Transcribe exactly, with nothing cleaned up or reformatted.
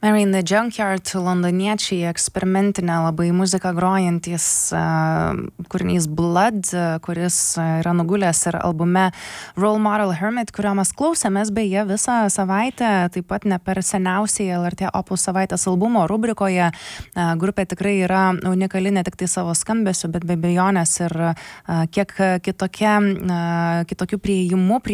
Mary in the Junkyard, londoniečiai, eksperimentinę labai muziką grojantys uh, kūrinys Blood, uh, kuris yra nugulęs ir albume Role Model Hermit, kurio mes klausėmės beje visą savaitę, taip pat ne per seniausiai L R T Opus savaitės albumo rubrikoje. Uh, grupė tikrai yra unikali ne tik tai savo skambesiu, bet be abejonės ir uh, kiek kitokia, uh, kitokių priėjimų prie